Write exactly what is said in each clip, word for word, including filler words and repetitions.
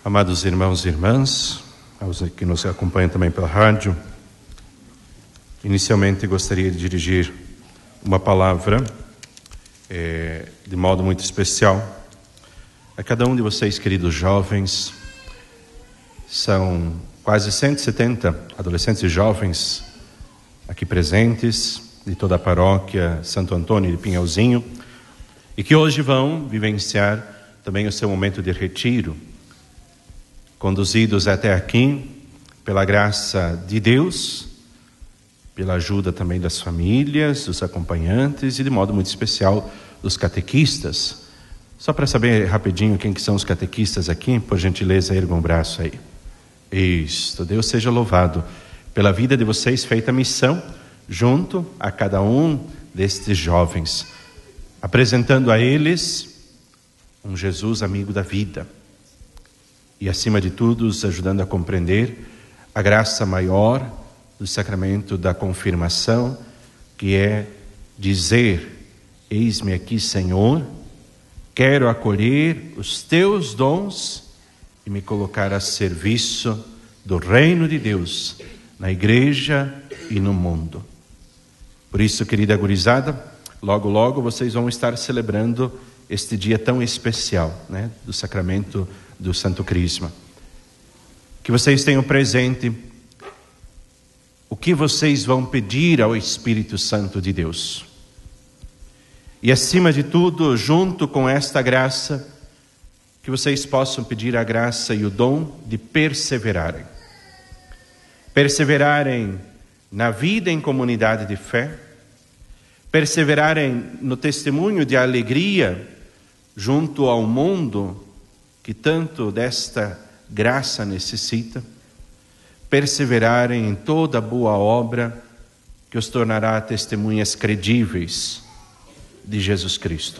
Amados irmãos e irmãs, aos que nos acompanham também pela rádio, inicialmente gostaria de dirigir uma palavra é, de modo muito especial a cada um de vocês, queridos jovens. São quase cento e setenta adolescentes e jovens aqui presentes, de toda a paróquia Santo Antônio de Pinhalzinho, e que hoje vão vivenciar também o seu momento de retiro, conduzidos até aqui pela graça de Deus, pela ajuda também das famílias, dos acompanhantes e de modo muito especial dos catequistas. Só para saber rapidinho quem que são os catequistas aqui, por gentileza, ergam o braço aí. Isto, Deus seja louvado pela vida de vocês, feita a missão junto a cada um destes jovens, apresentando a eles um Jesus amigo da vida e, acima de tudo, os ajudando a compreender a graça maior do sacramento da confirmação, que é dizer: eis-me aqui, Senhor, quero acolher os teus dons e me colocar a serviço do reino de Deus, na igreja e no mundo. Por isso, querida gurizada, logo logo vocês vão estar celebrando este dia tão especial, né, do sacramento do Santo Crisma. Que vocês tenham presente o que vocês vão pedir ao Espírito Santo de Deus. E acima de tudo, junto com esta graça, que vocês possam pedir a graça e o dom de perseverarem. Perseverarem na vida em comunidade de fé, perseverarem no testemunho de alegria junto ao mundo que tanto desta graça necessita, perseverarem em toda boa obra que os tornará testemunhas credíveis de Jesus Cristo.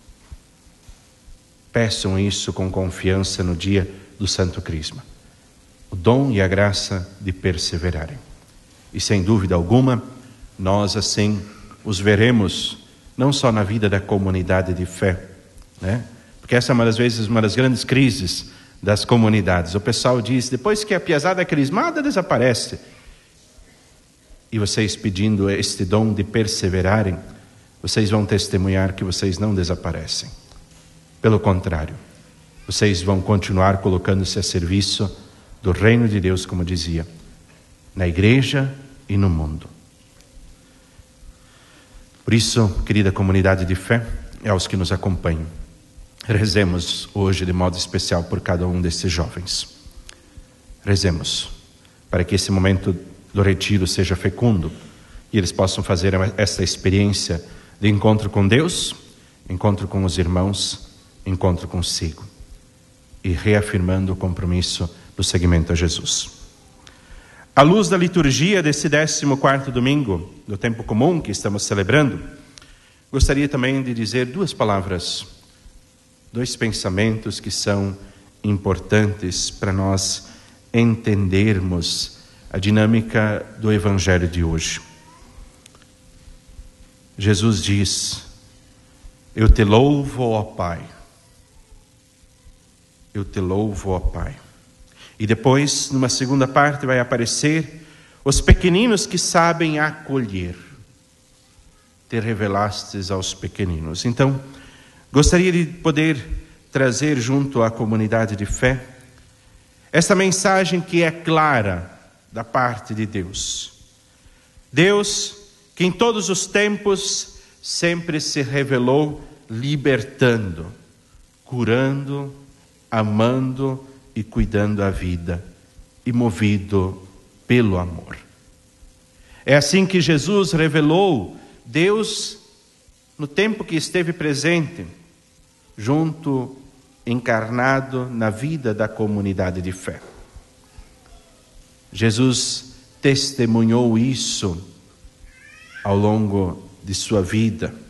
Peçam isso com confiança no dia do Santo Crisma, o dom e a graça de perseverarem. E sem dúvida alguma, nós assim os veremos não só na vida da comunidade de fé, né? Porque essa é uma das vezes uma das grandes crises das comunidades. O pessoal diz: depois que a piazada crismada desaparece. E vocês, pedindo este dom de perseverarem, vocês vão testemunhar que vocês não desaparecem. Pelo contrário, vocês vão continuar colocando-se a serviço do reino de Deus, como dizia, na igreja e no mundo. Por isso, querida comunidade de fé, e aos que nos acompanham, rezemos hoje de modo especial por cada um desses jovens. Rezemos para que esse momento do retiro seja fecundo e eles possam fazer essa experiência de encontro com Deus, encontro com os irmãos, encontro consigo, e reafirmando o compromisso do seguimento a Jesus. À luz da liturgia desse décimo quarto domingo do tempo comum que estamos celebrando, gostaria também de dizer duas palavras, dois pensamentos que são importantes para nós entendermos a dinâmica do Evangelho de hoje. Jesus diz: eu te louvo, ó Pai. Eu te louvo, ó Pai. E depois, numa segunda parte, vai aparecer os pequeninos que sabem acolher. Te revelastes aos pequeninos. Então, gostaria de poder trazer junto à comunidade de fé essa mensagem que é clara da parte de Deus. Deus, que em todos os tempos sempre se revelou libertando, curando, amando e cuidando a vida, e movido pelo amor. É assim que Jesus revelou Deus no tempo que esteve presente, junto, encarnado na vida da comunidade de fé. Jesus testemunhou isso ao longo de sua vida.